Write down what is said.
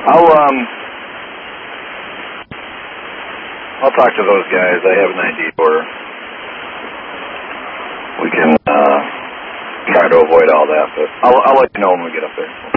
I'll talk to those guys. I have an idea where we can try to avoid all that, but I'll let you know when we get up there.